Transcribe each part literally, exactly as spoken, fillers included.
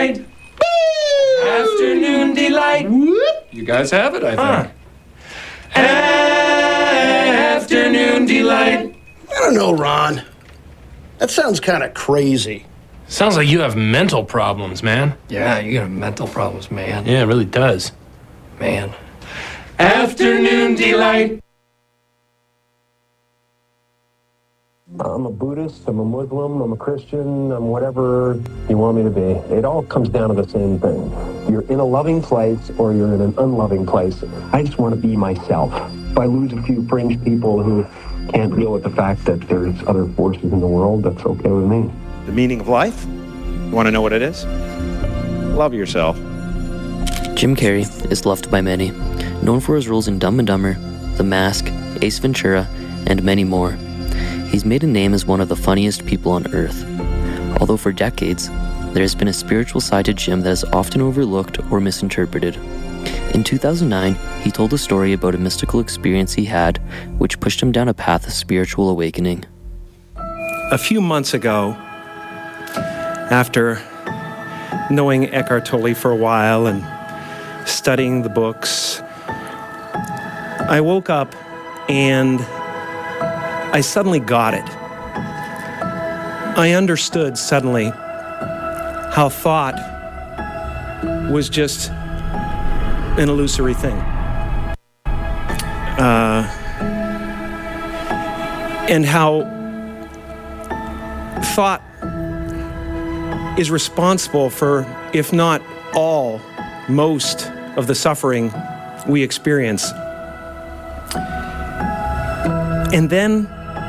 delight. Afternoon delight. Whoop. You guys have it, I think. Huh. Afternoon delight. I don't know, Ron. That sounds kind of crazy. Sounds like you have mental problems, man. Yeah, you got mental problems, man. Yeah, it really does. Man. Afternoon delight. I'm a Buddhist, I'm a Muslim, I'm a Christian, I'm whatever you want me to be. It all comes down to the same thing. You're in a loving place or you're in an unloving place. I just want to be myself. If I lose a few fringe people who can't deal with the fact that there's other forces in the world, that's okay with me. The meaning of life? You want to know what it is? Love yourself. Jim Carrey is loved by many, known for his roles in Dumb and Dumber, The Mask, Ace Ventura, and many more. He's made a name as one of the funniest people on earth. Although for decades, there has been a spiritual side to Jim that is often overlooked or misinterpreted. In two thousand nine, he told a story about a mystical experience he had, which pushed him down a path of spiritual awakening. A few months ago, after knowing Eckhart Tolle for a while and studying the books, I woke up and I suddenly got it. I understood suddenly how thought was just an illusory thing. Uh, and how thought is responsible for, if not all, most of the suffering we experience. And then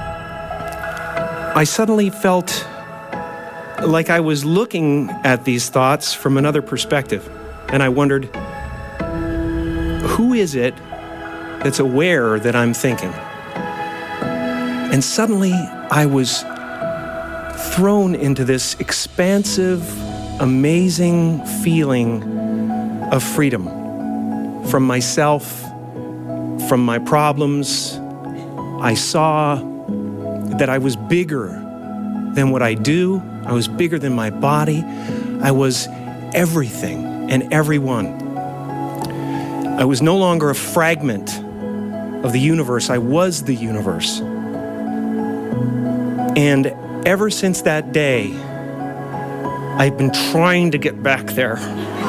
I suddenly felt like I was looking at these thoughts from another perspective. And I wondered, who is it that's aware that I'm thinking? And suddenly I was thrown into this expansive, amazing feeling of freedom from myself, from my problems. I saw that I was bigger than what I do. I was bigger than my body. I was everything and everyone. I was no longer a fragment of the universe. I was the universe. And ever since that day, I've been trying to get back there.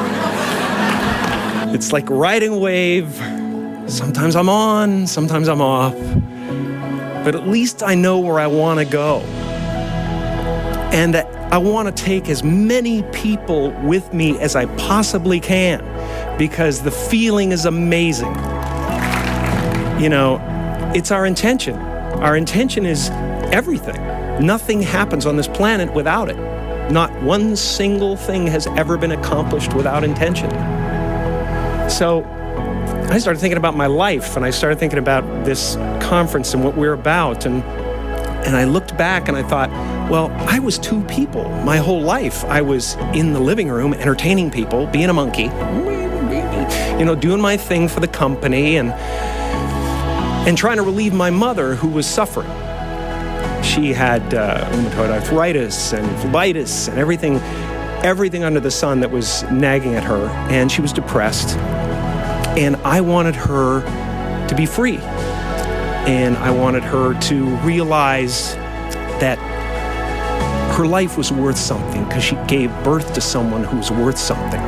It's like riding a wave. Sometimes I'm on, sometimes I'm off. But at least I know where I want to go. And I want to take as many people with me as I possibly can, because the feeling is amazing. You know, it's our intention. Our intention is everything. Nothing happens on this planet without it. Not one single thing has ever been accomplished without intention. So I started thinking about my life, and I started thinking about this conference and what we're about, and and I looked back and I thought, well, I was two people my whole life. I was in the living room entertaining people, being a monkey, you know, doing my thing for the company, and and trying to relieve my mother, who was suffering. She had uh, rheumatoid arthritis and phlebitis and everything, everything under the sun that was nagging at her, and she was depressed. And I wanted her to be free. And I wanted her to realize that her life was worth something because she gave birth to someone who was worth something.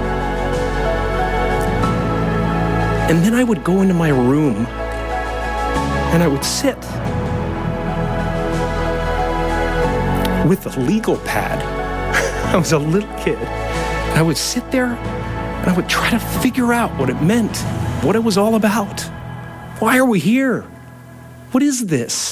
And then I would go into my room and I would sit with a legal pad. I was a little kid. I would sit there and I would try to figure out what it meant, what it was all about. Why are we here? What is this?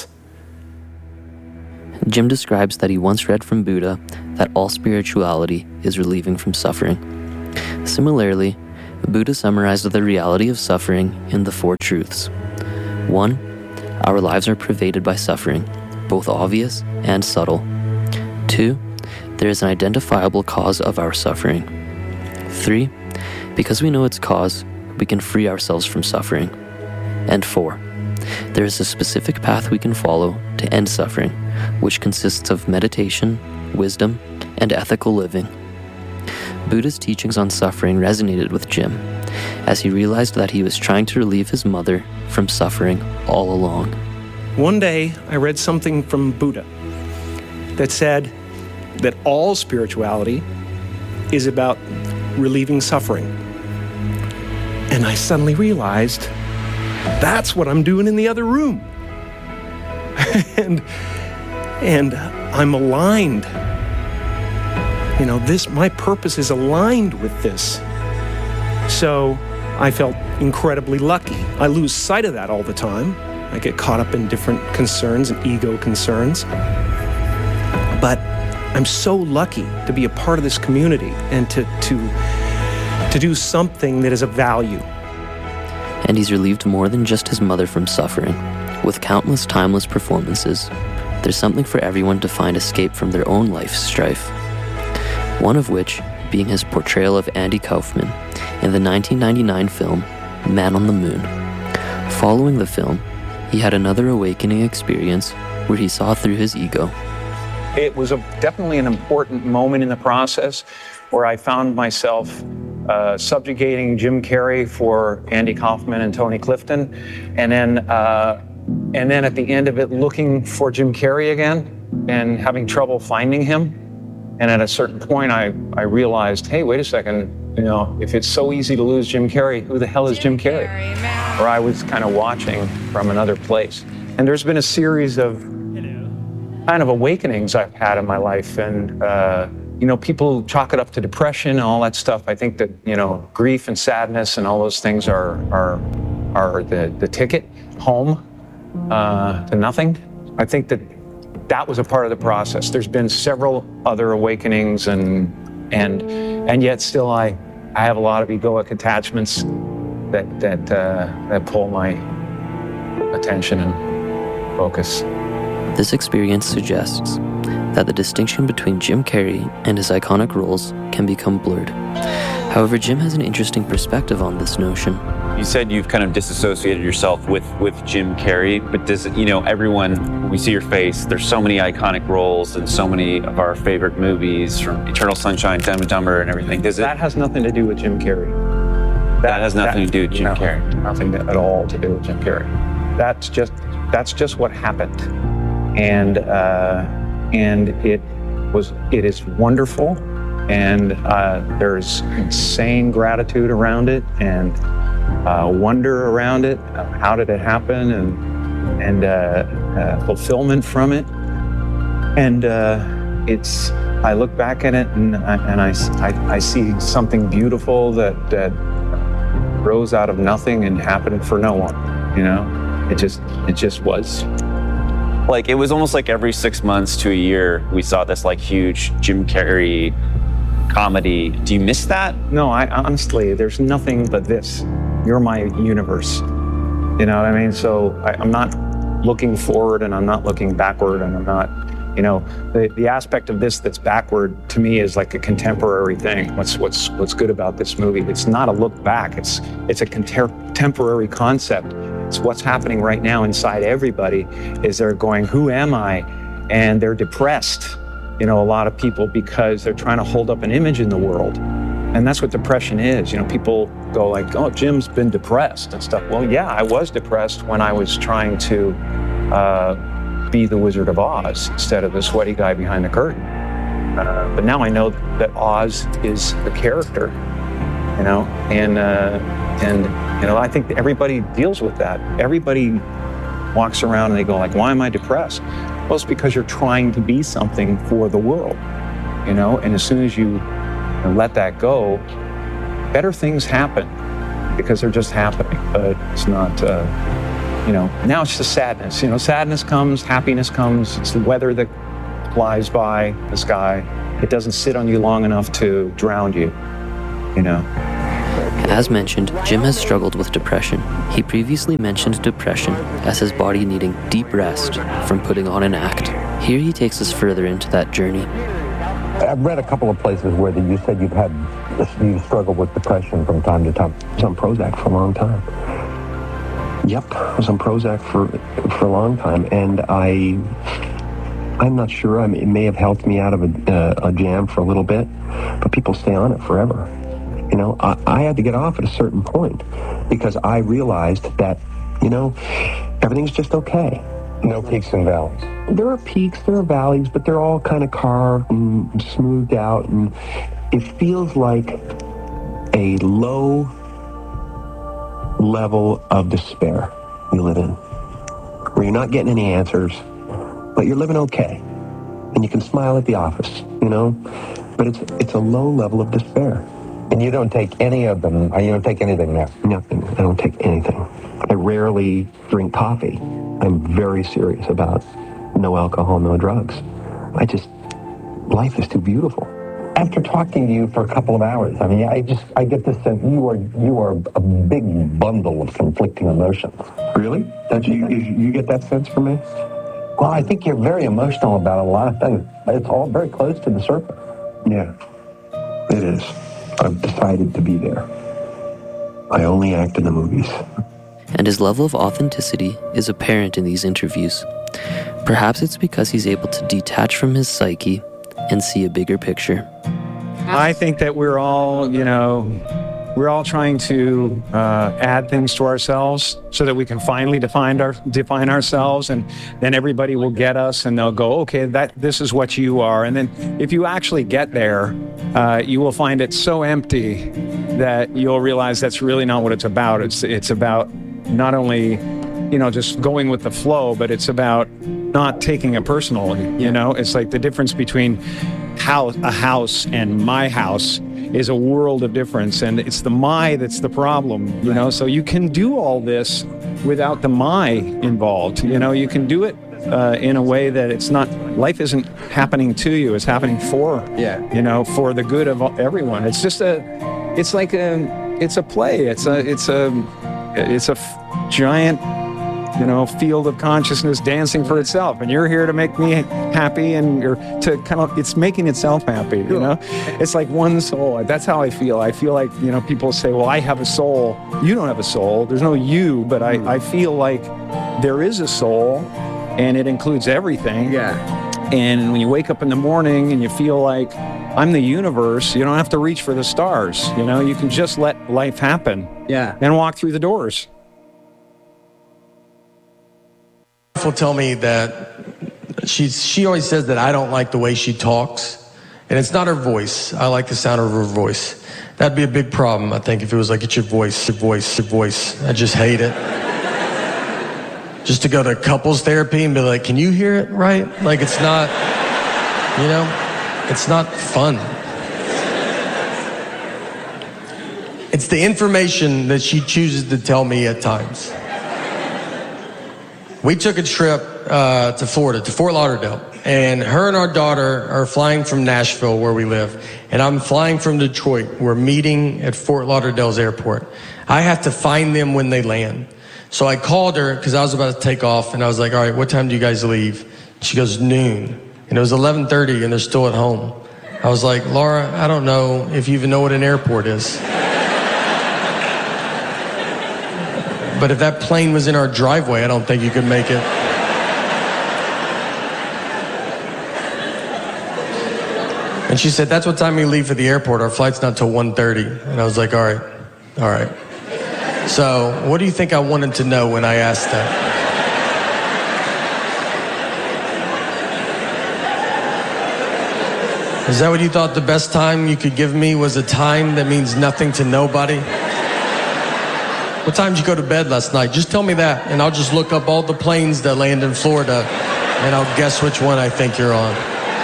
Jim describes that he once read from Buddha that all spirituality is relieving from suffering. Similarly, Buddha summarized the reality of suffering in the Four Truths. One, our lives are pervaded by suffering, both obvious and subtle. Two, there is an identifiable cause of our suffering. Three, because we know its cause, we can free ourselves from suffering. And four, there is a specific path we can follow to end suffering, which consists of meditation, wisdom, and ethical living. Buddha's teachings on suffering resonated with Jim, as he realized that he was trying to relieve his mother from suffering all along. One day, I read something from Buddha that said that all spirituality is about relieving suffering. And I suddenly realized that's what I'm doing in the other room. and, and I'm aligned. You know, this, my purpose is aligned with this. So I felt incredibly lucky. I lose sight of that all the time. I get caught up in different concerns and ego concerns. But I'm so lucky to be a part of this community and to, to, to do something that is of value. And he's relieved more than just his mother from suffering. With countless timeless performances, there's something for everyone to find escape from their own life's strife. One of which being his portrayal of Andy Kaufman in the nineteen ninety-nine film Man on the Moon. Following the film, he had another awakening experience where he saw through his ego. It was a, definitely an important moment in the process where I found myself uh, subjugating Jim Carrey for Andy Kaufman and Tony Clifton, and then uh, and then at the end of it, looking for Jim Carrey again and having trouble finding him. And at a certain point, I, I realized, hey, wait a second, you know, if it's so easy to lose Jim Carrey, who the hell is Jim, Jim Carrey? Carrey or I was kind of watching from another place. And there's been a series of kind of awakenings I've had in my life. And, uh, you know, people chalk it up to depression and all that stuff. I think that, you know, grief and sadness and all those things are, are, are the, the ticket home uh, to nothing. I think that that was a part of the process. There's been several other awakenings, and and and yet still I I have a lot of egoic attachments that that uh, that pull my attention and focus. This experience suggests that the distinction between Jim Carrey and his iconic roles can become blurred. However, Jim has an interesting perspective on this notion. You said you've kind of disassociated yourself with, with Jim Carrey, but does, you know, everyone, when we see your face, there's so many iconic roles and so many of our favorite movies, from Eternal Sunshine, Dumb and Dumber and everything. Does it? That has nothing to do with Jim Carrey. That, that has nothing that, to do with Jim no, Carrey. Nothing at all to do with Jim Carrey. That's just, that's just what happened. And, uh, and it was, it is wonderful. And uh, there's insane gratitude around it, and uh, wonder around it. Uh, how did it happen? And and uh, uh, fulfillment from it. And uh, it's. I look back at it, and I, and I, I I see something beautiful that that rose out of nothing and happened for no one. You know, it just it just was. Like, it was almost like every six months to a year we saw this like huge Jim Carrey comedy. Do you miss that? No, I honestly, there's nothing but this. You're my universe. You know what I mean? So I, I'm not looking forward, and I'm not looking backward, and I'm not, you know, the, the aspect of this that's backward to me is like a contemporary thing. What's what's what's good about this movie? It's not a look back. It's it's a contemporary concept. It's what's happening right now inside everybody. Is they're going, who am I? And they're depressed. You know, a lot of people, because they're trying to hold up an image in the world. And that's what depression is. You know, people go like, oh, Jim's been depressed and stuff. Well, yeah, I was depressed when I was trying to uh, be the Wizard of Oz instead of the sweaty guy behind the curtain. Uh, but now I know that Oz is the character, you know, and, uh, and you know, I think everybody deals with that. Everybody walks around and they go like, why am I depressed? Well, it's because you're trying to be something for the world, you know, and as soon as you let that go, better things happen because they're just happening, but it's not, uh, you know, now it's just sadness. You know, sadness comes, happiness comes, it's the weather that flies by the sky. It doesn't sit on you long enough to drown you, you know. As mentioned, Jim has struggled with depression. He previously mentioned depression as his body needing deep rest from putting on an act. Here he takes us further into that journey. I've read a couple of places where you said you've had, you struggled with depression from time to time. I was on Prozac for a long time. Yep, I was on Prozac for, for a long time, and I, I'm not sure. I mean, it may have helped me out of a, uh, a jam for a little bit, but people stay on it forever. You know, I, I had to get off at a certain point because I realized that, you know, everything's just okay. No peaks and valleys. There are peaks, there are valleys, but they're all kind of carved and smoothed out, and it feels like a low level of despair you live in, where you're not getting any answers, but you're living okay, and you can smile at the office, you know, but it's it's a low level of despair. And you don't take any of them, you don't take anything now? Nothing. I don't take anything. I rarely drink coffee. I'm very serious about no alcohol, no drugs. I just, life is too beautiful. After talking to you for a couple of hours, I mean, I just, I get this sense you are, you are a big bundle of conflicting emotions. Really? Don't you, you, you get that sense from me? Well, I think you're very emotional about a lot of things. It's all very close to the surface. Yeah, it is. I've decided to be there. I only act in the movies. And his level of authenticity is apparent in these interviews. Perhaps it's because he's able to detach from his psyche and see a bigger picture. I think that we're all, you know, we're all trying to uh, add things to ourselves so that we can finally define our define ourselves, and then everybody will get us and they'll go, okay, that this is what you are. And then if you actually get there, uh, you will find it so empty that you'll realize that's really not what it's about. It's it's about not only, you know, just going with the flow, but it's about not taking it personally. You know, it's like the difference between house, a house and my house is a world of difference, and it's the my that's the problem, you know. So you can do all this without the my involved. You know, you can do it uh, in a way that it's not, life isn't happening to you, it's happening for, yeah, you know, for the good of everyone. It's just a, it's like a, it's a play. It's a, it's a, it's a f- giant, you know, field of consciousness dancing for itself, and you're here to make me happy, and you're to kind of, it's making itself happy, you know. It's like one soul. That's how I feel. I feel like, you know, people say, well, I have a soul. You don't have a soul. There's no you, but I, I feel like there is a soul, and it includes everything. Yeah. And when you wake up in the morning and you feel like I'm the universe, you don't have to reach for the stars. You know, you can just let life happen. Yeah. And walk through the doors. Will tell me that she's she always says that I don't like the way she talks, and it's not her voice. I like the sound of her voice. That'd be a big problem, I think, if it was like, it's your voice, your voice, your voice. I just hate it. Just to go to couples therapy and be like, can you hear it right? Like, it's not, you know, it's not fun. It's the information that she chooses to tell me at times. We took a trip uh, to Florida, to Fort Lauderdale, and her and our daughter are flying from Nashville, where we live, and I'm flying from Detroit. We're meeting at Fort Lauderdale's airport. I have to find them when they land. So I called her because I was about to take off, and I was like, all right, what time do you guys leave? She goes, noon. And it was eleven thirty, and they're still at home. I was like, Laura, I don't know if you even know what an airport is. But if that plane was in our driveway, I don't think you could make it. And she said, that's what time we leave for the airport. Our flight's not till one thirty. And I was like, all right, all right. So what do you think I wanted to know when I asked that? Is that what you thought the best time you could give me was a time that means nothing to nobody? What time did you go to bed last night? Just tell me that, and I'll just look up all the planes that land in Florida, and I'll guess which one I think you're on.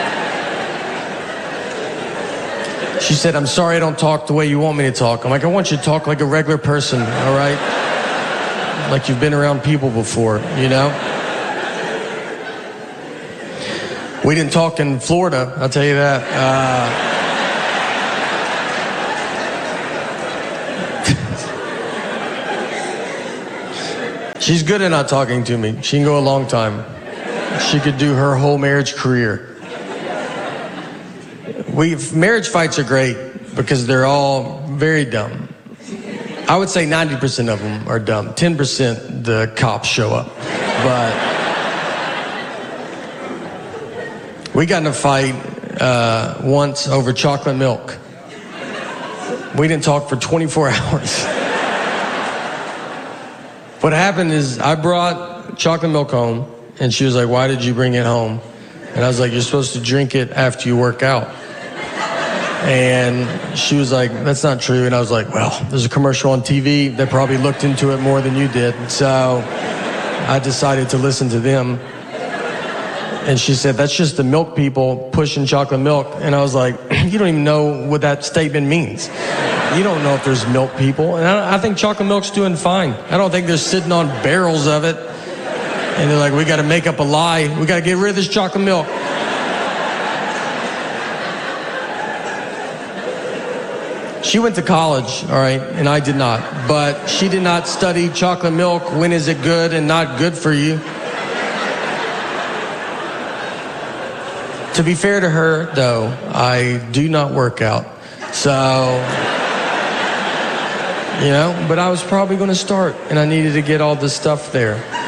She said, I'm sorry I don't talk the way you want me to talk. I'm like, I want you to talk like a regular person, all right? Like you've been around people before, you know? We didn't talk in Florida, I'll tell you that. Uh, She's good at not talking to me. She can go a long time. She could do her whole marriage career. We marriage fights are great because they're all very dumb. I would say ninety percent of them are dumb. ten percent the cops show up. But We got in a fight uh, once over chocolate milk. We didn't talk for twenty-four hours. What happened is I brought chocolate milk home, and she was like, why did you bring it home? And I was like, you're supposed to drink it after you work out. And she was like, that's not true. And I was like, well, there's a commercial on T V. They probably looked into it more than you did. So I decided to listen to them. And she said, that's just the milk people pushing chocolate milk. And I was like, you don't even know what that statement means. You don't know if there's milk people. And I, I think chocolate milk's doing fine. I don't think they're sitting on barrels of it. And they're like, we got to make up a lie. We got to get rid of this chocolate milk. She went to college, all right, and I did not. But she did not study chocolate milk. When is it good and not good for you? To be fair to her, though, I do not work out. So, you know, but I was probably going to start, and I needed to get all this stuff there.